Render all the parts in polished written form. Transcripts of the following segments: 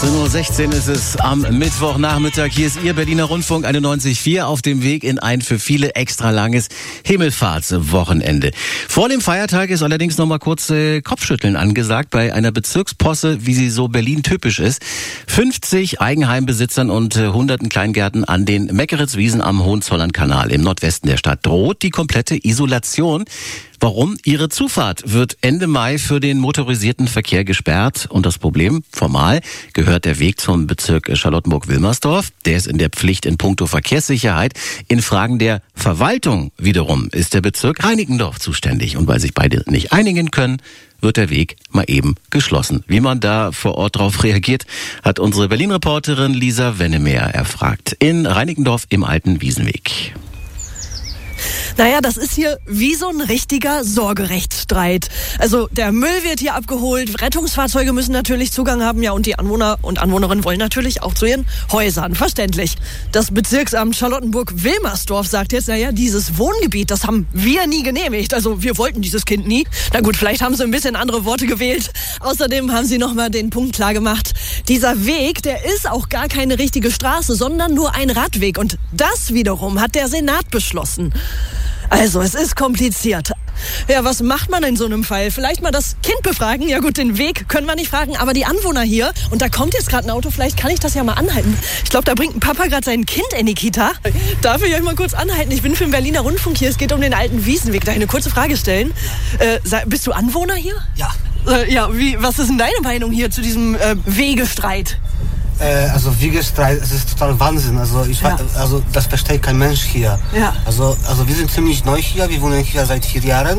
18:16 Uhr ist es am Mittwochnachmittag. Hier ist Ihr Berliner Rundfunk 91.4 auf dem Weg in ein für viele extra langes Himmelfahrtswochenende. Vor dem Feiertag ist allerdings noch mal kurz Kopfschütteln angesagt bei einer Bezirksposse, wie sie so Berlin typisch ist. 50 Eigenheimbesitzern und hunderten Kleingärten an den Meckeritzwiesen am Hohenzollernkanal im Nordwesten der Stadt droht die komplette Isolation. Warum? Ihre Zufahrt wird Ende Mai für den motorisierten Verkehr gesperrt. Und das Problem, formal gehört der Weg zum Bezirk Charlottenburg-Wilmersdorf. Der ist in der Pflicht in puncto Verkehrssicherheit. In Fragen der Verwaltung wiederum ist der Bezirk Reinickendorf zuständig. Und weil sich beide nicht einigen können, wird der Weg mal eben geschlossen. Wie man da vor Ort drauf reagiert, hat unsere Berlin-Reporterin Lisa Wennemeyer erfragt. In Reinickendorf im alten Wiesenweg. Naja, das ist hier wie so ein richtiger Sorgerechtsstreit. Also der Müll wird hier abgeholt, Rettungsfahrzeuge müssen natürlich Zugang haben, ja, und die Anwohner und Anwohnerinnen wollen natürlich auch zu ihren Häusern, verständlich. Das Bezirksamt Charlottenburg-Wilmersdorf sagt jetzt, naja, dieses Wohngebiet, das haben wir nie genehmigt. Also wir wollten dieses Kind nie. Na gut, vielleicht haben sie ein bisschen andere Worte gewählt. Außerdem haben sie nochmal den Punkt klar gemacht, dieser Weg, der ist auch gar keine richtige Straße, sondern nur ein Radweg. Und das wiederum hat der Senat beschlossen. Also, es ist kompliziert. Ja, was macht man in so einem Fall? Vielleicht mal das Kind befragen. Ja gut, den Weg können wir nicht fragen, aber die Anwohner hier. Und da kommt jetzt gerade ein Auto, vielleicht kann ich das ja mal anhalten. Ich glaube, da bringt ein Papa gerade sein Kind in die Kita. Darf ich euch mal kurz anhalten? Ich bin für den Berliner Rundfunk hier. Es geht um den alten Wiesenweg. Darf ich eine kurze Frage stellen? Bist du Anwohner hier? Ja. Was ist denn deine Meinung hier zu diesem Wegestreit? Also Wegestreit, es ist total Wahnsinn. Also das versteht kein Mensch hier. Ja. Also wir sind ziemlich neu hier. Wir wohnen hier seit 4 Jahren.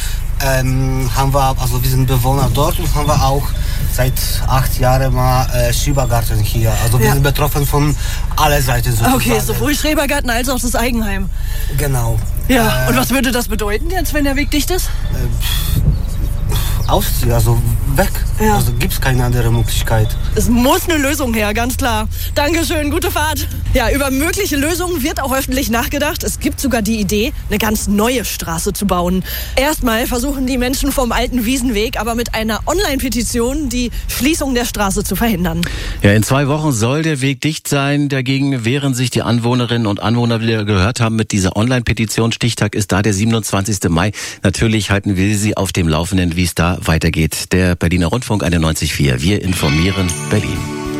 Wir sind Bewohner dort und haben wir auch seit 8 Jahren mal Schrebergarten hier. Also wir sind betroffen von aller Seiten sozusagen. Okay, sowohl Schrebergarten als auch das Eigenheim. Genau. Ja. Und was würde das bedeuten jetzt, wenn der Weg dicht ist? Ausziehen, also weg. Ja. Also gibt's keine andere Möglichkeit. Es muss eine Lösung her, ganz klar. Dankeschön, gute Fahrt. Ja, über mögliche Lösungen wird auch öffentlich nachgedacht. Es gibt sogar die Idee, eine ganz neue Straße zu bauen. Erstmal versuchen die Menschen vom alten Wiesenweg aber mit einer Online-Petition die Schließung der Straße zu verhindern. Ja, in 2 Wochen soll der Weg dicht sein. Dagegen wehren sich die Anwohnerinnen und Anwohner, wie wir gehört haben, mit dieser Online-Petition. Stichtag ist da der 27. Mai. Natürlich halten wir Sie auf dem Laufenden, wie es da weitergeht. Der Berliner Rundfunk 91.4. Wir informieren Berlin.